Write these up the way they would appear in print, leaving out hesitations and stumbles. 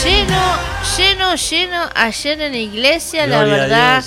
lleno ayer en la iglesia. Gloria, la verdad,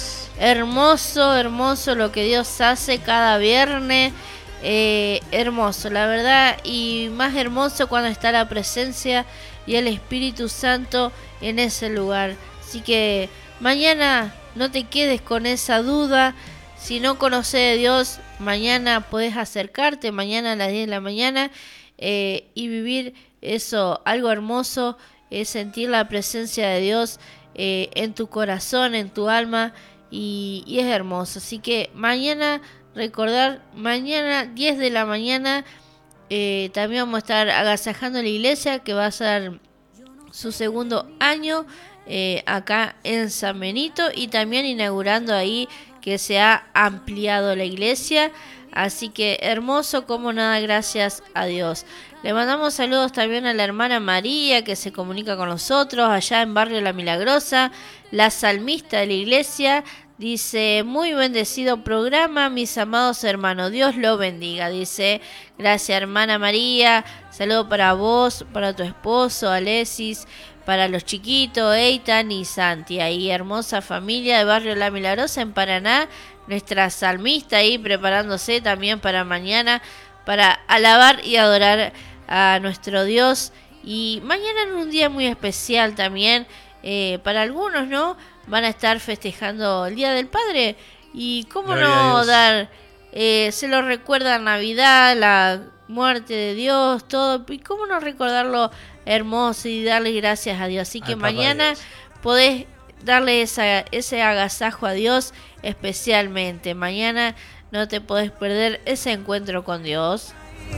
hermoso lo que Dios hace cada viernes. Hermoso, la verdad, y más hermoso cuando está la presencia y el Espíritu Santo en ese lugar. Así que mañana no te quedes con esa duda. Si no conoces a Dios, mañana podés acercarte, mañana a las 10 de la mañana, y vivir eso, algo hermoso, sentir la presencia de Dios en tu corazón, en tu alma, y es hermoso. Así que mañana, recordar, mañana 10 de la mañana, también vamos a estar agasajando la iglesia, que va a ser su segundo año acá en San Benito, y también inaugurando ahí que se ha ampliado la iglesia. Así que hermoso como nada, gracias a Dios. Le mandamos saludos también a la hermana María, que se comunica con nosotros allá en Barrio La Milagrosa, la salmista de la iglesia. Dice, muy bendecido programa, mis amados hermanos, Dios lo bendiga. Dice, gracias hermana María, saludo para vos, para tu esposo Alexis, para los chiquitos Eitan y Santi, ahí hermosa familia de Barrio La Milagrosa en Paraná. Nuestra salmista ahí preparándose también para mañana, para alabar y adorar a nuestro Dios. Y mañana es un día muy especial también, para algunos, ¿no? Van a estar festejando el Día del Padre. Y cómo no dar, se lo recuerda Navidad, la muerte de Dios, todo. Y cómo no recordarlo hermoso y darle gracias a Dios. Así que mañana podés darle ese agasajo a Dios especialmente. Mañana no te podés perder ese encuentro con Dios.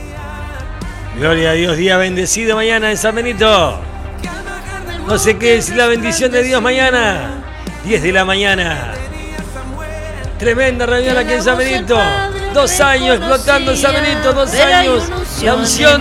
Gloria a Dios, día bendecido mañana en San Benito. No sé qué es la bendición de Dios mañana. 10 de la mañana. Tremenda reunión aquí en San Benito. 2 años explotando en San Benito, 2 años. La unción